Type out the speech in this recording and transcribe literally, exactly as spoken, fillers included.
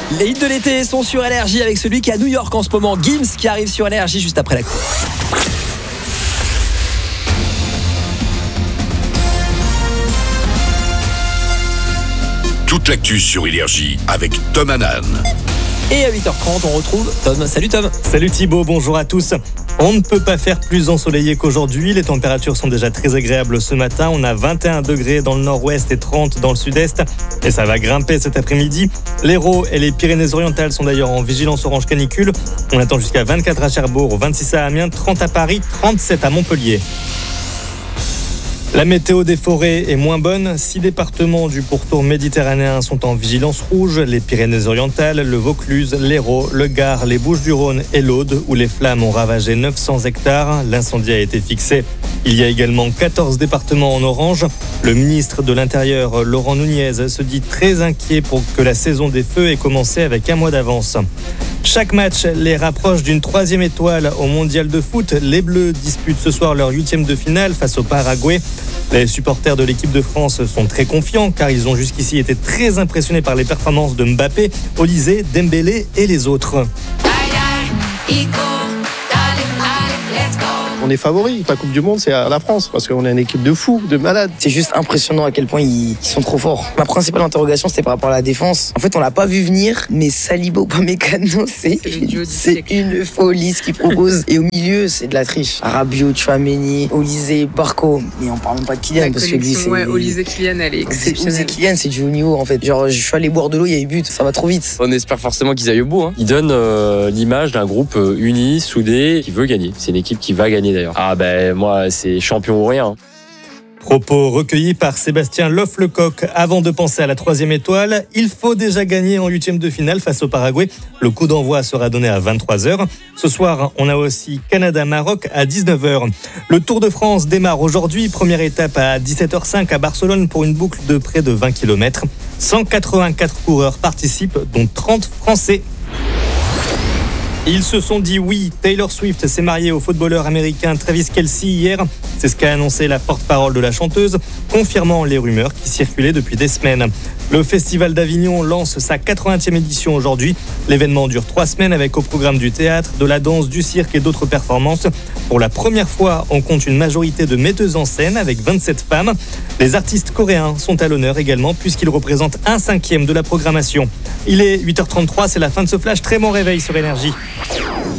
Les hits de l'été sont sur Énergie avec celui qui est à New York en ce moment, Gims, qui arrive sur Énergie juste après la course. Toute l'actu sur Énergie avec Tom Hanan. Et à huit heures trente, on retrouve Tom. Salut Tom. Salut Thibaut, bonjour à tous. On ne peut pas faire plus ensoleillé qu'aujourd'hui. Les températures sont déjà très agréables ce matin. On a vingt et un degrés dans le nord-ouest et trente dans le sud-est. Et ça va grimper cet après-midi. L'Hérault et les Pyrénées-Orientales sont d'ailleurs en vigilance orange canicule. On attend jusqu'à vingt-quatre à Cherbourg, vingt-six à Amiens, trente à Paris, trente-sept à Montpellier. La météo des forêts est moins bonne. Six départements du pourtour méditerranéen sont en vigilance rouge. Les Pyrénées-Orientales, le Vaucluse, l'Hérault, le Gard, les Bouches-du-Rhône et l'Aude, où les flammes ont ravagé neuf cents hectares. L'incendie a été fixé. Il y a également quatorze départements en orange. Le ministre de l'Intérieur, Laurent Nunez, se dit très inquiet pour que la saison des feux ait commencé avec un mois d'avance. Chaque match les rapproche d'une troisième étoile au mondial de foot. Les Bleus disputent ce soir leur huitième de finale face au Paraguay. Les supporters de l'équipe de France sont très confiants car ils ont jusqu'ici été très impressionnés par les performances de Mbappé, Olysée, Dembélé et les autres. On est favori. La Coupe du Monde, c'est à la France parce qu'on a une équipe de fous, de malades. C'est juste impressionnant à quel point ils, ils sont trop forts. Ma principale interrogation, c'était par rapport à la défense. En fait, on l'a pas vu venir, mais Saliba ou Upamecano, c'est, c'est une folie ce qu'ils proposent. Et au milieu, c'est de la triche. Rabiot, Tchouaméni, Olysée, Barco. Mais on parle même pas de Kylian. La parce que lui, c'est... ouais, Olysée Kylian, elle est exceptionnelle. Olysée Kylian, c'est du haut niveau en fait. Genre, je suis allé boire de l'eau, il y a eu but. Ça va trop vite. On espère forcément qu'ils aillent au bout. Hein. Ils donnent euh, l'image d'un groupe euh, uni, soudé, qui veut gagner. C'est une équipe qui va gagner d'ailleurs. Ah ben moi, c'est champion ou rien. Propos recueillis par Sébastien Loff-Lecoq. Avant de penser à la troisième étoile, il faut déjà gagner en huitième de finale face au Paraguay. Le coup d'envoi sera donné à vingt-trois heures. Ce soir, on a aussi Canada-Maroc à dix-neuf heures. Le Tour de France démarre aujourd'hui. Première étape à dix-sept heures cinq à Barcelone pour une boucle de près de vingt kilomètres. cent quatre-vingt-quatre coureurs participent, dont trente Français. Ils se sont dit oui. Taylor Swift s'est mariée au footballeur américain Travis Kelce hier. C'est ce qu'a annoncé la porte-parole de la chanteuse, confirmant les rumeurs qui circulaient depuis des semaines. Le Festival d'Avignon lance sa quatre-vingtième édition aujourd'hui. L'événement dure trois semaines avec au programme du théâtre, de la danse, du cirque et d'autres performances. Pour la première fois, on compte une majorité de metteuses en scène avec vingt-sept femmes. Les artistes coréens sont à l'honneur également puisqu'ils représentent un cinquième de la programmation. Il est huit heures trente-trois, c'est la fin de ce flash. Très bon réveil sur Énergie.